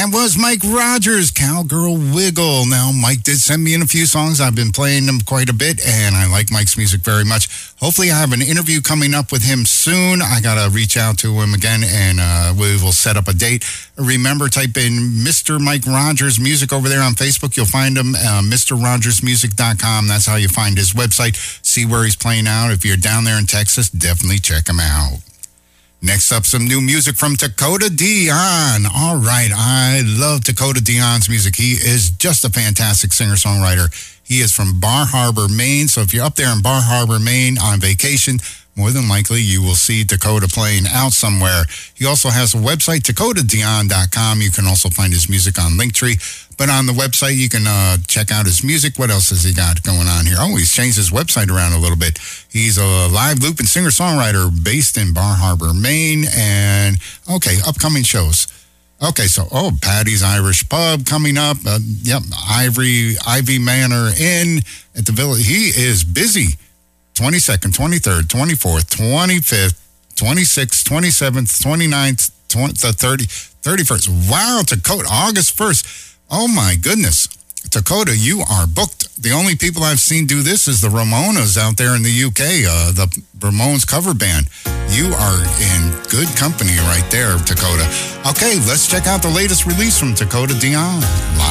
That was Mike Rogers, Cowgirl Wiggle. Now, Mike did send me in a few songs. I've been playing them quite a bit, and I like Mike's music very much. Hopefully, I have an interview coming up with him soon. I got to reach out to him again, and we will set up a date. Remember, type in Mr. Mike Rogers Music over there on Facebook. You'll find him, MrRogersMusic.com. That's how you find his website. See where he's playing out. If you're down there in Texas, definitely check him out. Next up, some new music from Dakota Dion. All right, I love Dakota Dion's music. He is just a fantastic singer-songwriter. He is from Bar Harbor, Maine. So if you're up there in Bar Harbor, Maine on vacation, more than likely you will see Dakota playing out somewhere. He also has a website, DakotaDion.com. You can also find his music on Linktree. But on the website, you can check out his music. What else has he got going on here? Oh, he's changed his website around a little bit. He's a live loop and singer-songwriter based in Bar Harbor, Maine. And, okay, upcoming shows. Okay, so, Patty's Irish Pub coming up. Ivy Manor Inn at the Village. He is busy. 22nd, 23rd, 24th, 25th, 26th, 27th, 29th, 31st. Wow, Dakota, August 1st. Oh, my goodness. Dakota, you are booked. The only people I've seen do this is the Ramonas out there in the UK, the Ramones cover band. You are in good company right there, Dakota. Okay, let's check out the latest release from Dakota Dion live.